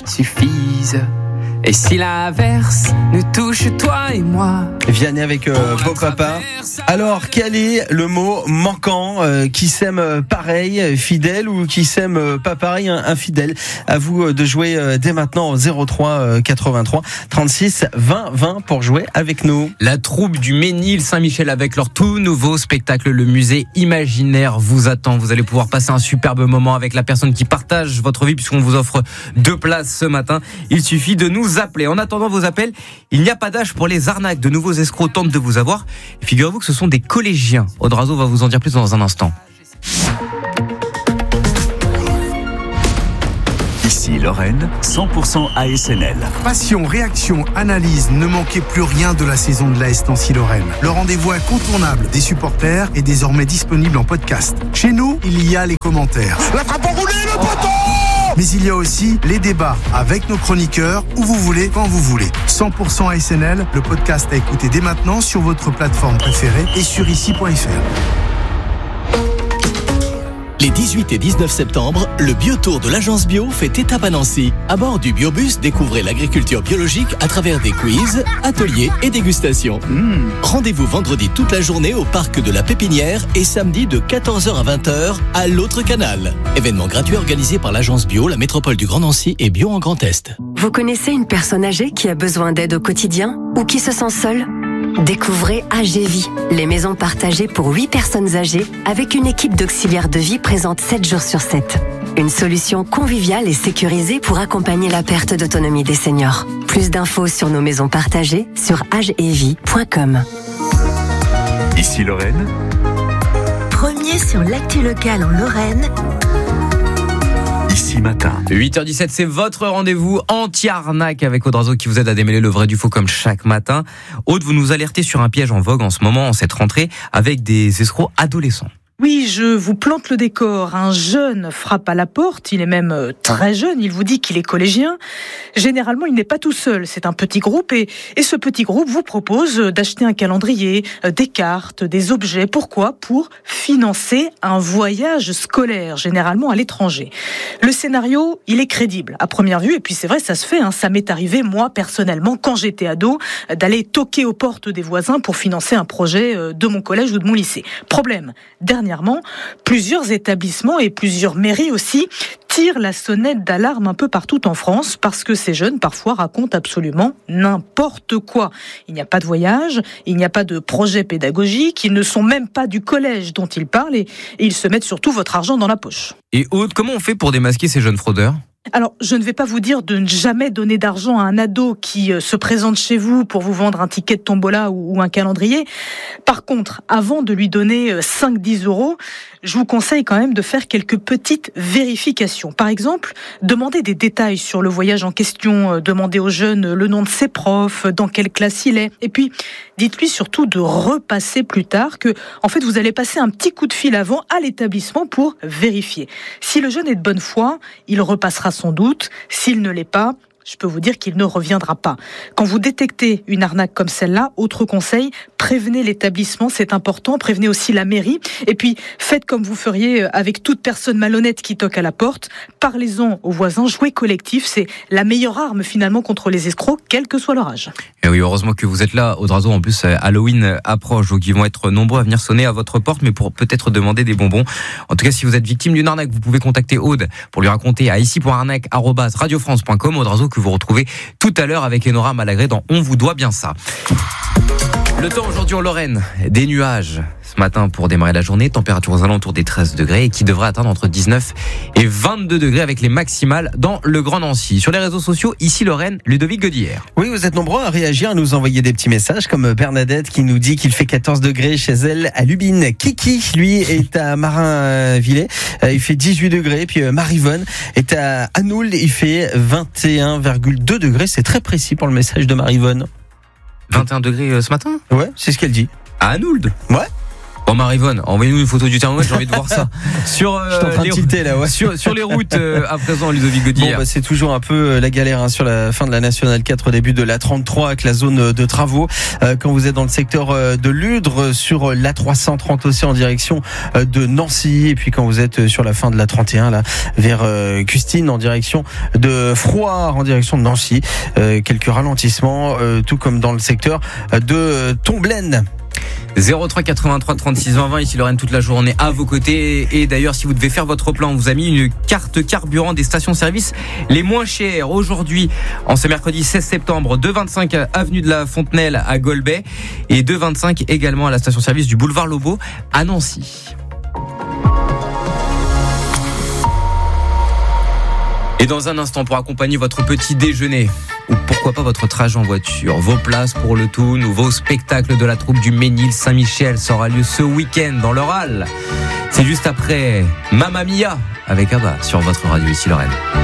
suffisent. Et si l'inverse nous touche toi et moi. Vianney avec Beau Papa. Alors, quel est le mot manquant qui s'aime pareil, fidèle, ou qui s'aime pas pareil, infidèle? À vous de jouer dès maintenant au 03 83 36 20 20 pour jouer avec nous. La troupe du Ménil-Saint-Michel avec leur tout nouveau spectacle, le musée imaginaire, vous attend. Vous allez pouvoir passer un superbe moment avec la personne qui partage votre vie, puisqu'on vous offre 2 places ce matin. Il suffit de nous appeler. En attendant vos appels, il n'y a pas d'âge pour les arnaques. De nouveaux escrocs tentent de vous avoir. Et figurez-vous que ce sont des collégiens. Odrazo va vous en dire plus dans un instant. Ici Lorraine, 100% ASNL. Passion, réaction, analyse, ne manquez plus rien de la saison de l'AS Nancy-Lorraine. Le rendez-vous incontournable des supporters est désormais disponible en podcast. Chez nous, il y a les commentaires. La frappe enroulée, le poteau! Mais il y a aussi les débats avec nos chroniqueurs, où vous voulez, quand vous voulez. 100% ASNL, le podcast à écouter dès maintenant sur votre plateforme préférée et sur ici.fr. Les 18 et 19 septembre, le Biotour de l'Agence Bio fait étape à Nancy. À bord du Biobus, découvrez l'agriculture biologique à travers des quiz, ateliers et dégustations. Rendez-vous vendredi toute la journée au parc de la Pépinière et samedi de 14h à 20h à l'autre canal. Événement gratuit organisé par l'Agence Bio, la métropole du Grand Nancy et Bio en Grand Est. Vous connaissez une personne âgée qui a besoin d'aide au quotidien ou qui se sent seule ? Découvrez AGVie, les maisons partagées pour 8 personnes âgées avec une équipe d'auxiliaires de vie présente 7 jours sur 7. Une solution conviviale et sécurisée pour accompagner la perte d'autonomie des seniors. Plus d'infos sur nos maisons partagées sur agevie.com. Ici Lorraine. Premier sur l'actu locale en Lorraine. Ici matin. 8h17, c'est votre rendez-vous anti-arnaque avec Odrazo qui vous aide à démêler le vrai du faux comme chaque matin. Aude, vous nous alertez sur un piège en vogue en ce moment, en cette rentrée, avec des escrocs adolescents. Oui, je vous plante le décor. Un jeune frappe à la porte, il est même très jeune, il vous dit qu'il est collégien. Généralement, il n'est pas tout seul, c'est un petit groupe et ce petit groupe vous propose d'acheter un calendrier, des cartes, des objets. Pourquoi ? Pour financer un voyage scolaire, généralement à l'étranger. Le scénario, il est crédible à première vue et puis c'est vrai, ça se fait. Ça m'est arrivé, moi, personnellement, quand j'étais ado, d'aller toquer aux portes des voisins pour financer un projet de mon collège ou de mon lycée. Problème, dernièrement, plusieurs établissements et plusieurs mairies aussi tirent la sonnette d'alarme un peu partout en France parce que ces jeunes parfois racontent absolument n'importe quoi. Il n'y a pas de voyage, il n'y a pas de projet pédagogique, ils ne sont même pas du collège dont ils parlent et ils se mettent surtout votre argent dans la poche. Et Aude, comment on fait pour démasquer ces jeunes fraudeurs ? Alors, je ne vais pas vous dire de ne jamais donner d'argent à un ado qui se présente chez vous pour vous vendre un ticket de tombola ou un calendrier. Par contre, avant de lui donner 5-10 euros, je vous conseille quand même de faire quelques petites vérifications. Par exemple, demandez des détails sur le voyage en question, demandez au jeune le nom de ses profs, dans quelle classe il est. Et puis, dites-lui surtout de repasser plus tard que, en fait, vous allez passer un petit coup de fil avant à l'établissement pour vérifier. Si le jeune est de bonne foi, il repassera sans doute. S'il ne l'est pas, je peux vous dire qu'il ne reviendra pas. Quand vous détectez une arnaque comme celle-là, autre conseil, prévenez l'établissement, c'est important. Prévenez aussi la mairie. Et puis, faites comme vous feriez avec toute personne malhonnête qui toque à la porte. Parlez-en aux voisins. Jouez collectif, c'est la meilleure arme finalement contre les escrocs, quel que soit leur âge. Et oui, heureusement que vous êtes là, Odrazo. En plus, Halloween approche, donc ils vont être nombreux à venir sonner à votre porte, mais pour peut-être demander des bonbons. En tout cas, si vous êtes victime d'une arnaque, vous pouvez contacter Aude pour lui raconter à ici.arnaque@radiofrance.com. Odrazo que vous retrouvez tout à l'heure avec Enora Malagré dans On vous doit bien ça. Le temps aujourd'hui en Lorraine, des nuages ce matin pour démarrer la journée, température aux alentours des 13 degrés et qui devrait atteindre entre 19 et 22 degrés avec les maximales dans le Grand Nancy. Sur les réseaux sociaux, ici Lorraine, Ludovic Godillère. Oui, vous êtes nombreux à réagir, à nous envoyer des petits messages comme Bernadette qui nous dit qu'il fait 14 degrés chez elle à Lubine. Kiki, lui, est à Marinvillers, il fait 18 degrés. Puis Marivonne est à Anould, il fait 21,2 degrés. C'est très précis pour le message de Marivonne. 21 degrés ce matin ? Ouais, c'est ce qu'elle dit. À Anould ? Ouais. Bon, Marie-Vonne, envoyez-nous une photo du thermomètre, j'ai envie de voir ça. Sur, Je suis en train de tilter là, ouais. sur les routes, à présent, Ludovic Gaudière. Bon, c'est toujours un peu la galère sur la fin de la Nationale 4, au début de la 33 avec la zone de travaux. Quand vous êtes dans le secteur de Ludre, sur la 330 aussi en direction de Nancy, et puis quand vous êtes sur la fin de la 31 là vers Custine en direction de Froid, en direction de Nancy, quelques ralentissements, tout comme dans le secteur de Tomblaine. 03 83 36 20 20, ici Lorraine toute la journée à vos côtés. Et d'ailleurs, si vous devez faire votre plan, on vous a mis une carte carburant des stations-service les moins chères aujourd'hui, en ce mercredi 16 septembre, 2,25 avenue de la Fontenelle à Golbet et 2,25 également à la station-service du boulevard Lobo à Nancy. Et dans un instant, pour accompagner votre petit déjeuner, ou pourquoi pas votre trajet en voiture, vos places pour le Toon ou vos spectacles de la troupe du Ménil-Saint-Michel sera lieu ce week-end dans leur halle. C'est juste après Mamma Mia avec Abba sur votre radio ici Lorraine.